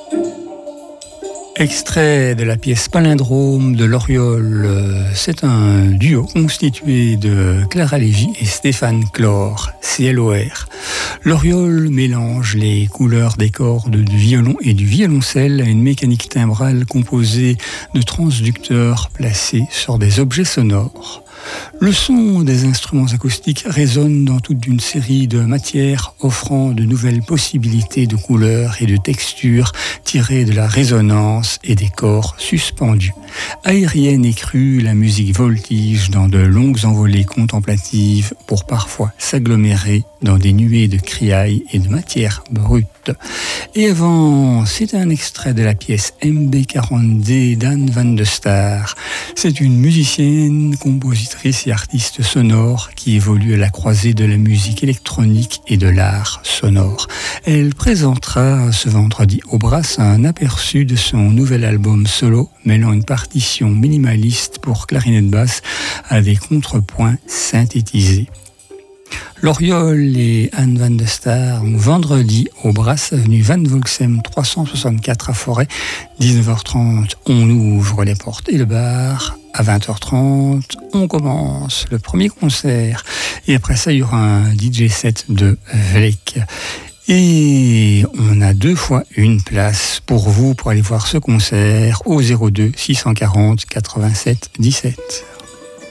Extrait de la pièce Palindrome de l'Oriole. C'est un duo constitué de Clara Lévy et Stéphane Clore, CLOR. L'Oriole mélange les couleurs des cordes du violon et du violoncelle à une mécanique timbrale composée de transducteurs placés sur des objets sonores. Le son des instruments acoustiques résonne dans toute une série de matières offrant de nouvelles possibilités de couleurs et de textures tirées de la résonance et des corps suspendus. Aérienne et crue, la musique voltige dans de longues envolées contemplatives pour parfois s'agglomérer dans des nuées de criailles et de matières brutes. Et avant, c'est un extrait de la pièce MB40D d'Anne van de Star. C'est une musicienne, compositrice et artiste sonore qui évolue à la croisée de la musique électronique et de l'art sonore. Elle présentera ce vendredi au Brass un aperçu de son nouvel album solo, mêlant une partition minimaliste pour clarinette basse à des contrepoints synthétisés. L'Oriole et Anne van de Star, vendredi au Brass, avenue Van Volxem 364 à Forêt, 19h30, on ouvre les portes et le bar. À 20h30, on commence le premier concert et après ça, il y aura un DJ set de Vlek. Et on a 2 fois une place pour vous pour aller voir ce concert au 02 640 87 17.